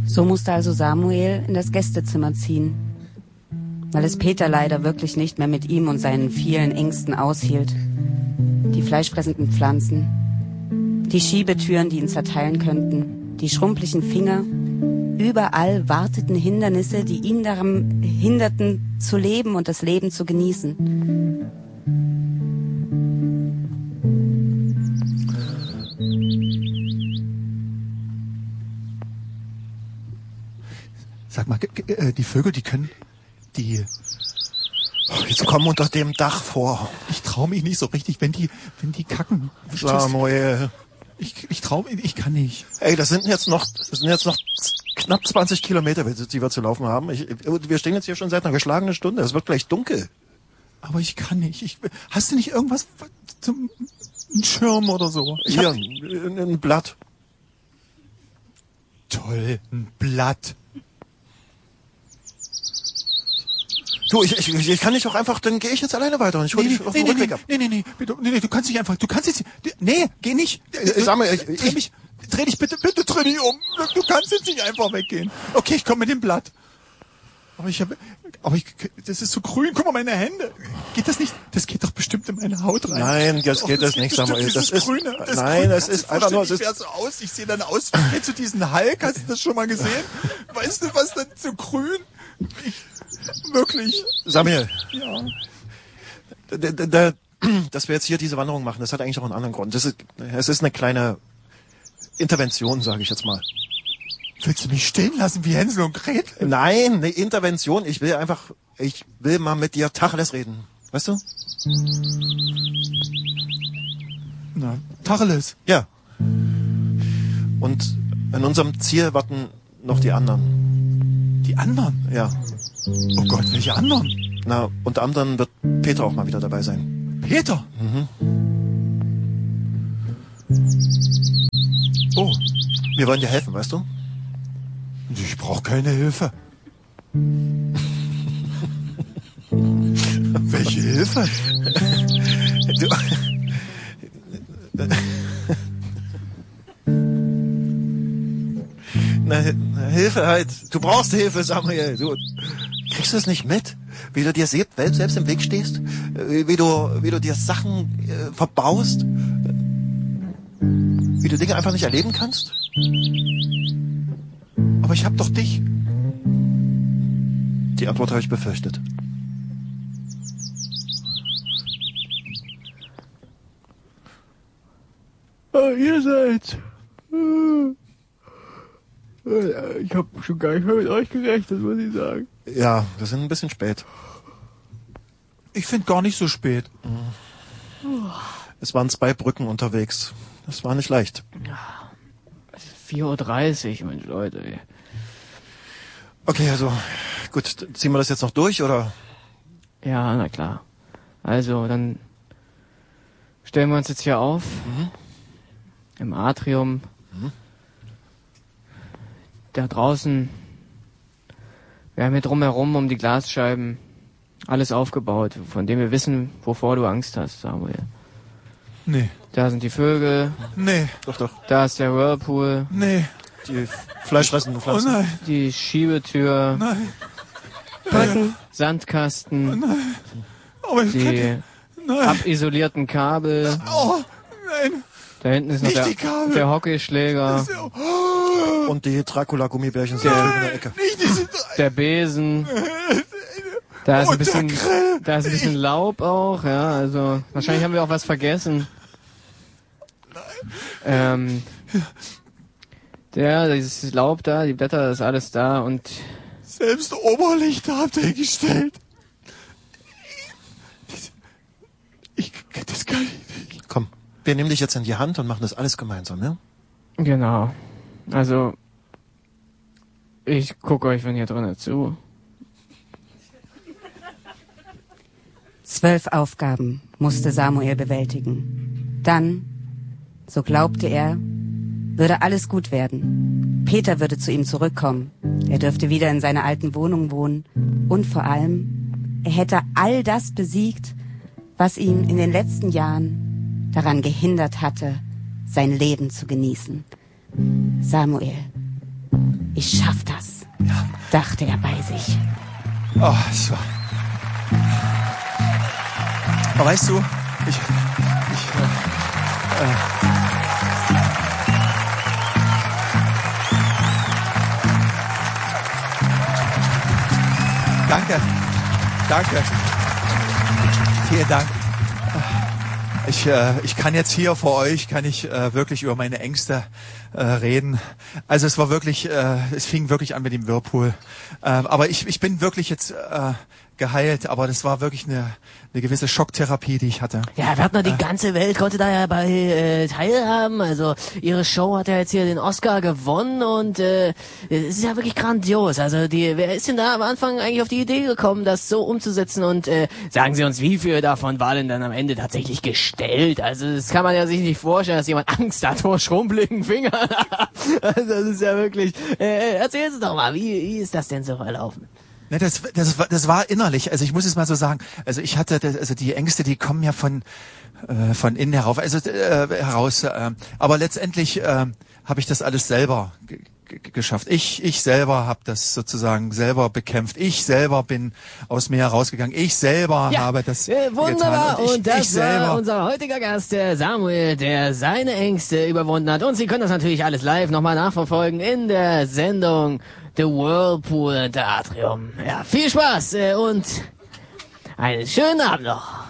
So musste also Samuel in das Gästezimmer ziehen, weil es Peter leider wirklich nicht mehr mit ihm und seinen vielen Ängsten aushielt. Die fleischfressenden Pflanzen, die Schiebetüren, die ihn zerteilen könnten, die schrumpeligen Finger. Überall warteten Hindernisse, die ihn daran hinderten, zu leben und das Leben zu genießen. Sag mal, die Vögel, Jetzt kommen unter dem Dach vor. Ich traue mich nicht so richtig, wenn die kacken. Samuel. Ich kann nicht. Ey, das sind jetzt noch knapp 20 Kilometer, die wir zu laufen haben. Wir stehen jetzt hier schon seit einer geschlagenen Stunde. Es wird gleich dunkel. Aber ich kann nicht. Hast du nicht irgendwas ein Schirm oder so? Hier, ein Blatt. Toll, ein Blatt. Du, ich kann nicht auch einfach, dann gehe ich jetzt alleine weiter und ich hole dich auf den Rückweg ab. Nee, du kannst nicht einfach, nee, geh nicht. Sag mal, dreh dich bitte dreh dich um. Du kannst jetzt nicht einfach weggehen. Okay, ich komme mit dem Blatt. Aber das ist so grün, guck mal meine Hände. Geht das nicht? Das geht doch bestimmt in meine Haut rein. Nein, das geht das nicht, Samuel. Das ist Grüne. Nein, das ist einfach nur, so aus. Ich sehe dann aus. Kennst du diesen Hulk? Hast du das schon mal gesehen? Weißt du, was denn so grün? Wirklich. Samuel. Ja. Dass wir jetzt hier diese Wanderung machen, das hat eigentlich auch einen anderen Grund. Es ist eine kleine Intervention, sage ich jetzt mal. Willst du mich stehen lassen wie Hänsel und Gretel? Nein, eine Intervention. Ich will mal mit dir Tacheles reden. Weißt du? Na, Tacheles. Ja. Und in unserem Ziel warten noch die anderen. Die anderen? Ja. Oh Gott, welche anderen? Na, unter anderem wird Peter auch mal wieder dabei sein. Peter? Mhm. Oh. Wir wollen dir helfen, weißt du? Ich brauche keine Hilfe. Welche Hilfe? Na, Hilfe halt. Du brauchst Hilfe, Samuel. Du kriegst du es nicht mit? Wie du dir selbst im Weg stehst? Wie du dir Sachen verbaust? Wie du Dinge einfach nicht erleben kannst? Aber ich hab doch dich. Die Antwort habe ich befürchtet. Oh, ihr seid. Ich hab schon gar nicht mehr mit euch gerechnet, muss ich sagen. Ja, wir sind ein bisschen spät. Ich finde gar nicht so spät. Es waren 2 Brücken unterwegs. Das war nicht leicht. 4:30 Uhr, Mensch, Leute. Ey. Okay, also gut, ziehen wir das jetzt noch durch, oder? Ja, na klar. Also, dann stellen wir uns jetzt hier auf. Im Atrium. Da draußen, wir haben hier drumherum um die Glasscheiben alles aufgebaut, von dem wir wissen, wovor du Angst hast, Samuel. Nee. Da sind die Vögel. Nee. Doch. Da ist der Whirlpool. Nee. Die fleischfressenden Pflanzen. Oh nein. Die Schiebetür. Nein. Brücken. Sandkasten. Oh nein. Aber ich die nein. abisolierten Kabel. Oh, nein. Da hinten ist noch der Hockeyschläger. Und die Dracula-Gummibärchen sind drüben in der Ecke. Nicht diese Der Besen. Da ist ein bisschen Laub auch, ja, also wahrscheinlich haben wir auch was vergessen. Dieses Laub da, die Blätter, das ist alles da und selbst Oberlichter habt ihr gestellt. Das kann ich nicht. Komm, wir nehmen dich jetzt in die Hand und machen das alles gemeinsam, ja? Genau. Also, ich gucke euch von hier drinnen zu. 12 Aufgaben musste Samuel bewältigen. Dann, so glaubte er, würde alles gut werden. Peter würde zu ihm zurückkommen. Er dürfte wieder in seiner alten Wohnung wohnen. Und vor allem, er hätte all das besiegt, was ihn in den letzten Jahren daran gehindert hatte, sein Leben zu genießen. Samuel. Ich schaff das, dachte er bei sich. Oh, so. Aber weißt du, Danke. Vielen Dank. Ich kann jetzt hier vor euch, wirklich über meine Ängste reden. Also es war wirklich, es fing wirklich an mit dem Whirlpool. Aber ich bin wirklich jetzt geheilt, aber das war wirklich eine gewisse Schocktherapie, die ich hatte. Ja, Wärtner, die ganze Welt konnte da ja bei teilhaben. Also ihre Show hat ja jetzt hier den Oscar gewonnen und es ist ja wirklich grandios. Also wer ist denn da am Anfang eigentlich auf die Idee gekommen, das so umzusetzen? Und sagen Sie uns, wie viel davon war denn dann am Ende tatsächlich gestellt? Also das kann man ja sich nicht vorstellen, dass jemand Angst hat vor schrumpeligen Fingern. Also das ist ja wirklich... erzählen Sie doch mal, wie ist das denn so verlaufen? Ne, das war innerlich. Also ich muss es mal so sagen. Also ich hatte, also die Ängste, die kommen ja von innen herauf, heraus. Aber letztendlich habe ich das alles selber geschafft. Ich selber habe das sozusagen selber bekämpft. Ich selber bin aus mir herausgegangen. Ich selber habe das wunderbar. getan. Und das war unser heutiger Gast, der Samuel, der seine Ängste überwunden hat. Und Sie können das natürlich alles live nochmal nachverfolgen in der Sendung The Whirlpool Theatrium. Ja, viel Spaß und einen schönen Abend noch.